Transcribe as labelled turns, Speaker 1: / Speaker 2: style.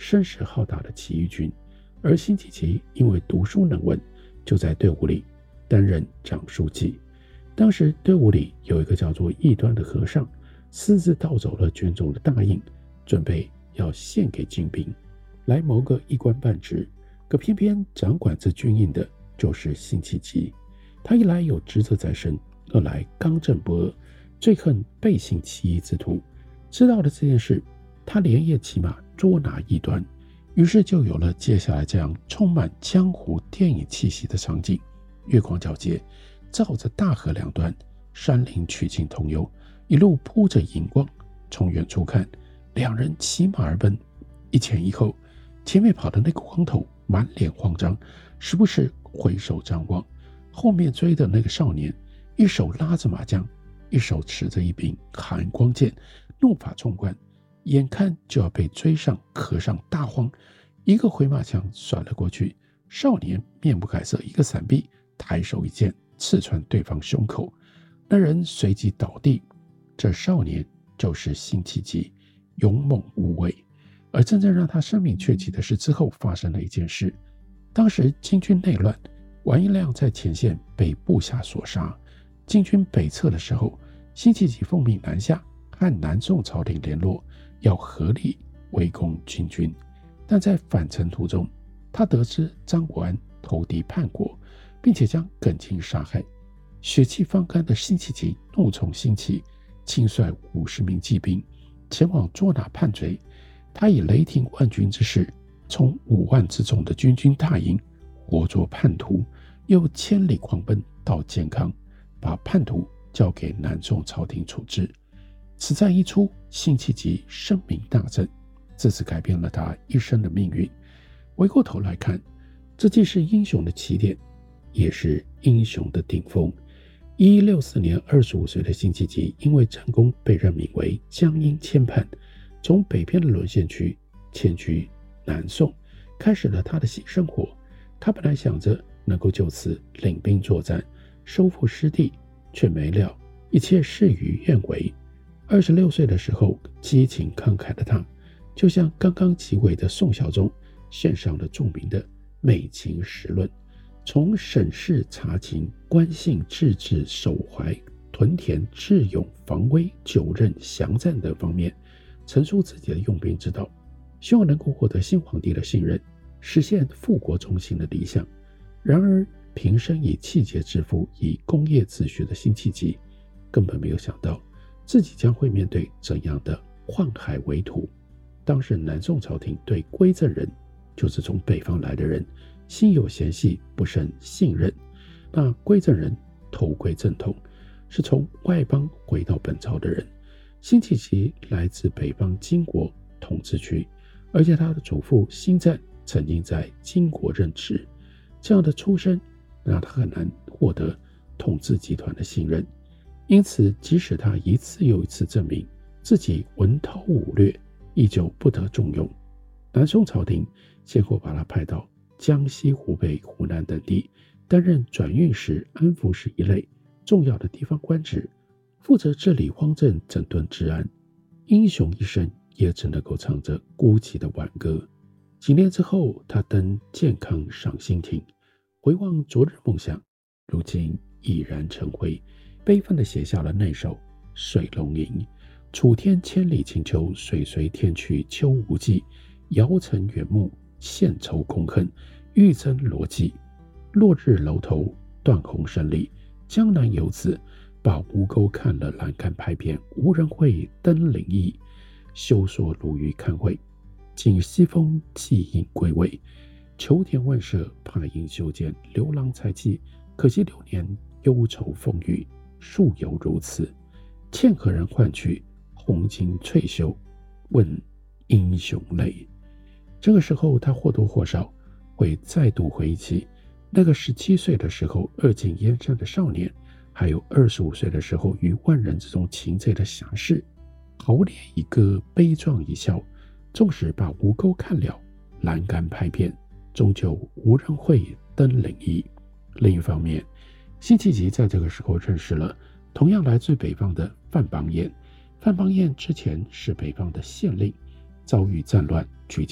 Speaker 1: 声势浩大的起义军，而辛弃疾因为读书能文，就在队伍里担任长书记。当时队伍里有一个叫做异端的和尚，私自盗走了军中的大印，准备要献给金兵，来谋个一官半职。可偏偏掌管这军印的就是辛弃疾，他一来有职责在身，二来刚正不阿，最恨背信弃义之徒。知道了这件事，他连夜骑马捉拿异端，于是就有了接下来这样充满江湖电影气息的场景。月光皎洁，照着大河两端，山林曲径通幽，一路铺着银光。从远处看，两人骑马而奔，一前一后，前面跑的那个光头满脸慌张，时不时回首张望。后面追的那个少年，一手拉着马缰，一手持着一柄寒光剑，怒发冲冠，眼看就要被追上，和尚大慌，一个回马枪甩了过去。少年面不改色，一个闪避，抬手一剑刺穿对方胸口，那人随即倒地。这少年就是辛弃疾，勇猛无畏。而真正让他生命鹊起的是之后发生了一件事。当时金军内乱，完颜亮在前线被部下所杀，金军北撤的时候，辛弃疾奉命南下，和南宋朝廷联络，要合力围攻金军。但在返程途中，他得知张国安投敌叛国，并且将耿清杀害。血气方刚的辛弃疾怒从心起，亲率50名骑兵前往捉拿叛贼。他以雷霆万钧之势，从5万之众的军军大营活捉叛徒，又千里狂奔到建康，把叛徒交给南宋朝廷处置。此战一出，辛弃疾声名大振，自此改变了他一生的命运。回过头来看，这既是英雄的起点，也是英雄的顶峰。1164年25岁的辛弃疾因为战功被任命为江阴签判，从北边的沦陷区迁居南宋，开始了他的新生活。他本来想着能够就此领兵作战，收复失地，却没料一切事与愿违。26岁的时候，激情慷慨的他，就像刚刚即位的宋孝宗，献上了著名的美情实论，从审视查情、观信、治治、守怀、屯田、智勇、防微、久任、降战等方面，陈述自己的用兵之道，希望能够获得新皇帝的信任，实现富国中兴的理想。然而平生以气节致富、以功业自诩的辛弃疾，根本没有想到自己将会面对怎样的宦海为徒。当时南宋朝廷对归正人，就是从北方来的人，心有嫌隙，不甚信任。那归正人投归正统，是从外邦回到本朝的人。辛弃疾来自北方金国统治区，而且他的祖父辛赞曾经在金国任职，这样的出身让他很难获得统治集团的信任。因此即使他一次又一次证明自己文韬武略，依旧不得重用。南宋朝廷先后把他派到江西、湖北、湖南等地，担任转运使、安抚使一类重要的地方官职，负责治理荒镇、整顿治安。英雄一生也只能够唱着孤寂的挽歌。几年之后，他登健康上新亭，回望昨日梦想，如今已然成灰，悲愤地写下了那首《水龙吟》：楚天千里晴秋，水随天去秋无际。遥曾远目，献愁空恨，欲增罗辑。落日楼头，断鸿声里，江南游子把吴钩看了栏杆拍遍，无人会登临意。休说鲈鱼看会，仅西风寄影归味。求田问舍，怕因修建，刘郎才气，可惜流年忧愁风雨，数有如此。欠何人换取红巾翠袖，问英雄泪。这个时候，他或多或少会再度回忆起那个17岁的时候二进燕山的少年，还有25岁的时候于万人之中擒贼的侠士。豪烈一歌，悲壮一笑，纵使把吴钩看了，栏杆拍遍，终究无人会登临意。另一方面，辛弃疾在这个时候认识了同样来自北方的范邦彦。范邦彦之前是北方的县令，遭遇战乱，举